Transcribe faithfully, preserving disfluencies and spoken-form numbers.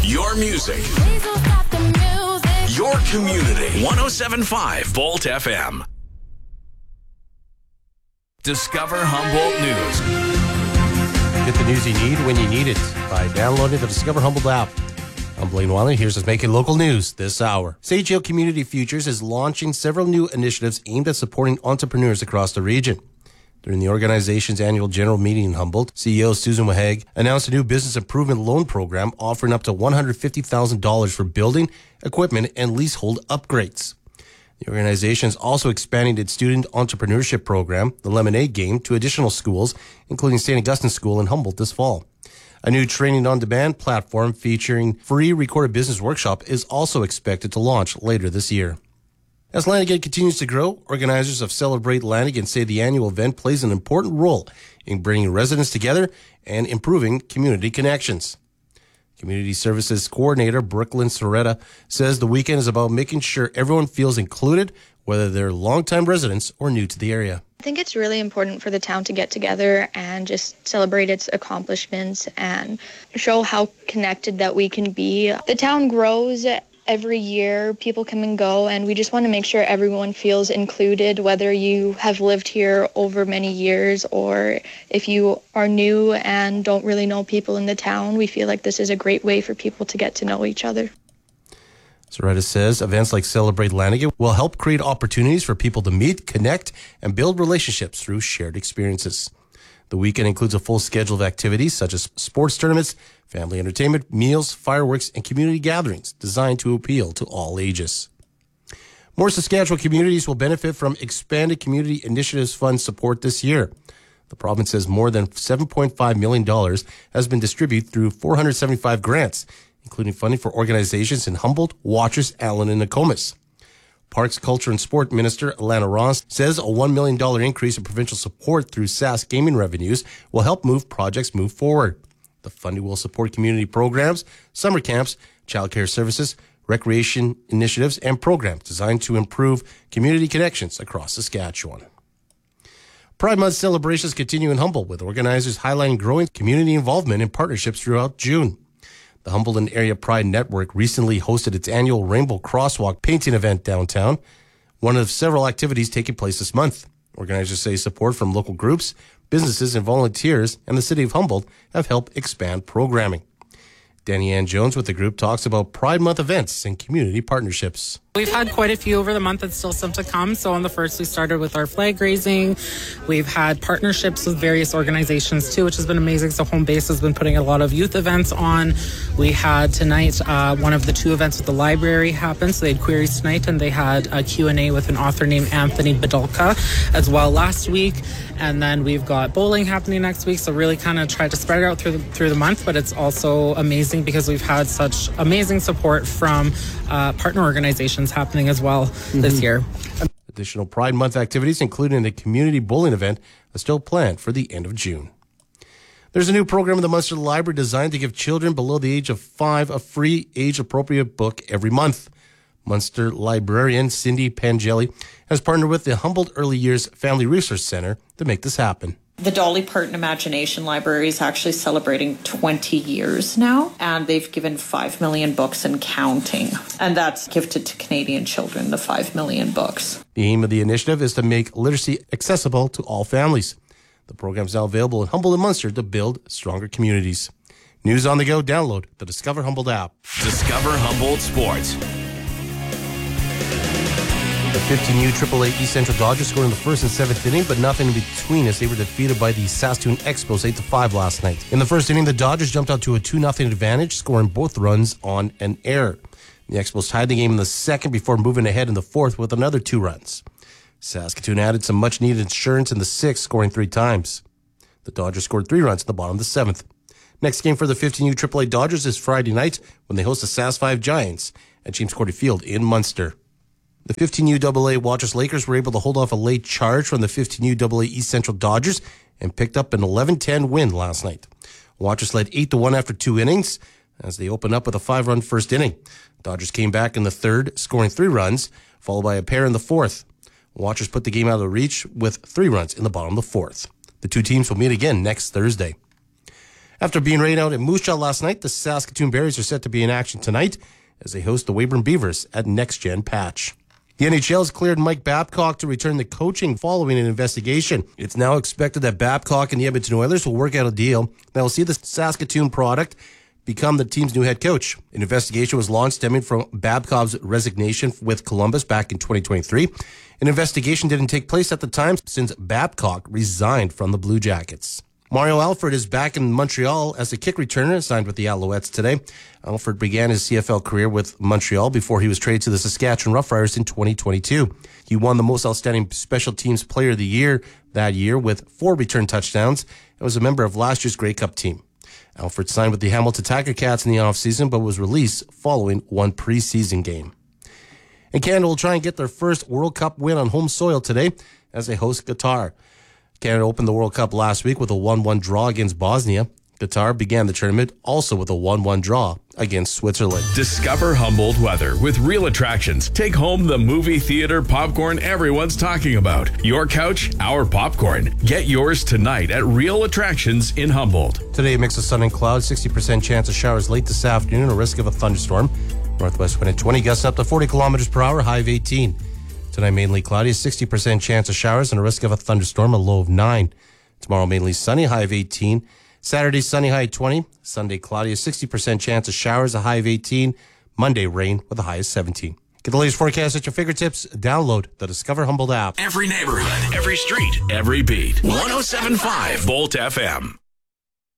Your music. Your community. one oh seven point five Volt F M. Discover Humboldt News. Get the news you need when you need it by downloading the Discover Humboldt app. I'm Blaine Wiley. Here's what's making local news this hour. Sage Hill Community Futures is launching several new initiatives aimed at supporting entrepreneurs across the region. During the organization's annual general meeting in Humboldt, C E O Susan Waheg announced a new business improvement loan program offering up to one hundred fifty thousand dollars for building, equipment, and leasehold upgrades. The organization is also expanding its student entrepreneurship program, the Lemonade Game, to additional schools, including Saint Augustine School in Humboldt this fall. A new training-on-demand platform featuring free recorded business workshop is also expected to launch later this year. As Lanigan continues to grow, organizers of Celebrate Lanigan say the annual event plays an important role in bringing residents together and improving community connections. Community Services Coordinator Brooklyn Soretta says the weekend is about making sure everyone feels included, whether they're longtime residents or new to the area. I think it's really important for the town to get together and just celebrate its accomplishments and show how connected that we can be. The town grows every year, people come and go, and we just want to make sure everyone feels included, whether you have lived here over many years or if you are new and don't really know people in the town. We feel like this is a great way for people to get to know each other. Soretta says events like Celebrate Lanigan will help create opportunities for people to meet, connect, and build relationships through shared experiences. The weekend includes a full schedule of activities such as sports tournaments, family entertainment, meals, fireworks, and community gatherings designed to appeal to all ages. More Saskatchewan communities will benefit from expanded Community Initiatives Fund support this year. The province says more than seven point five million dollars has been distributed through four hundred seventy-five grants, including funding for organizations in Humboldt, Watrous, Allen, and Nokomis. Parks, Culture, and Sport Minister Alana Ross says a one million dollars increase in provincial support through S A S gaming revenues will help move projects move forward. The funding will support community programs, summer camps, childcare services, recreation initiatives, and programs designed to improve community connections across Saskatchewan. Pride Month celebrations continue in Humboldt, with organizers highlighting growing community involvement and partnerships throughout June. The Humboldt and Area Pride Network recently hosted its annual Rainbow Crosswalk painting event downtown, one of several activities taking place this month. Organizers say support from local groups, businesses, and volunteers and the City of Humboldt have helped expand programming. Danny Ann Jones with the group talks about Pride Month events and community partnerships. We've had quite a few over the month and still some to come. So on the first, we started with our flag raising. We've had partnerships with various organizations too, which has been amazing. So Home Base has been putting a lot of youth events on. We had tonight, uh, one of the two events with the library happened. So they had queries tonight, and they had a Q and A with an author named Anthony Badulka as well last week. And then we've got bowling happening next week. So really kind of try to spread it out through the, through the month. But it's also amazing because we've had such amazing support from uh, partner organizations happening as well mm-hmm. this year. Additional Pride Month activities, including a community bowling event, are still planned for the end of June. There's a new program in the Munster Library designed to give children below the age of five a free age-appropriate book every month. Munster librarian Cindy Pangelli has partnered with the Humboldt Early Years Family Resource Center to make this happen. The Dolly Parton Imagination Library is actually celebrating twenty years now, and they've given five million books and counting. And that's gifted to Canadian children, the five million books. The aim of the initiative is to make literacy accessible to all families. The program is now available in Humboldt and Munster to build stronger communities. News on the go, download the Discover Humboldt app. Discover Humboldt Sports. The fifteen U triple A East Central Dodgers scored in the first and seventh inning, but nothing in between as they were defeated by the Saskatoon Expos eight to five last night. In the first inning, the Dodgers jumped out to a two nothing advantage, scoring both runs on an error. The Expos tied the game in the second before moving ahead in the fourth with another two runs. Saskatoon added some much-needed insurance in the sixth, scoring three times. The Dodgers scored three runs in the bottom of the seventh. Next game for the fifteen U triple A Dodgers is Friday night when they host the Sask five Giants at James Cordy Field in Munster. The fifteen U double A Watrous Lakers were able to hold off a late charge from the fifteen U double A East Central Dodgers and picked up an eleven ten win last night. Watrous led eight to one after two innings as they opened up with a five-run first inning. Dodgers came back in the third, scoring three runs, followed by a pair in the fourth. Watrous put the game out of reach with three runs in the bottom of the fourth. The two teams will meet again next Thursday. After being rained out at Moose Jaw last night, the Saskatoon Berries are set to be in action tonight as they host the Weyburn Beavers at Next Gen Patch. The N H L has cleared Mike Babcock to return to coaching following an investigation. It's now expected that Babcock and the Edmonton Oilers will work out a deal that will see the Saskatoon product become the team's new head coach. An investigation was launched stemming from Babcock's resignation with Columbus back in twenty twenty-three. An investigation didn't take place at the time since Babcock resigned from the Blue Jackets. Mario Alford is back in Montreal as a kick returner, signed with the Alouettes today. Alford began his C F L career with Montreal before he was traded to the Saskatchewan Roughriders in twenty twenty-two. He won the most outstanding special teams player of the year that year with four return touchdowns and was a member of last year's Grey Cup team. Alford signed with the Hamilton Tiger Cats in the offseason but was released following one preseason game. And Canada will try and get their first World Cup win on home soil today as they host Qatar. Canada opened the World Cup last week with a one one draw against Bosnia. Qatar began the tournament also with a one one draw against Switzerland. Discover Humboldt weather with Real Attractions. Take home the movie theater popcorn everyone's talking about. Your couch, our popcorn. Get yours tonight at Real Attractions in Humboldt. Today, a mix of sun and clouds, sixty percent chance of showers late this afternoon, a risk of a thunderstorm. Northwest wind at twenty, gusts up to forty kilometers per hour, high of eighteen. Tonight, mainly cloudy, sixty percent chance of showers and a risk of a thunderstorm, a low of nine. Tomorrow, mainly sunny, high of eighteen. Saturday, sunny, high of twenty. Sunday, cloudy, a sixty percent chance of showers, a high of eighteen. Monday, rain with a high of seventeen. Get the latest forecast at your fingertips. Download the Discover Humboldt app. Every neighborhood, every street, every beat. one oh seven point five Volt F M.